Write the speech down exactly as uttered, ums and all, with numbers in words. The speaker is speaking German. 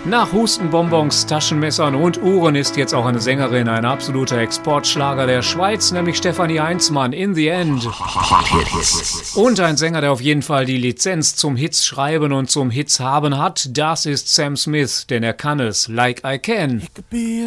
Nach Hustenbonbons, Taschenmessern und Uhren ist jetzt auch eine Sängerin ein absoluter Exportschlager der Schweiz, nämlich Stefanie Heinzmann, In the End. Und ein Sänger, der auf jeden Fall die Lizenz zum Hits schreiben und zum Hits haben hat, das ist Sam Smith, denn er kann es, Like I Can.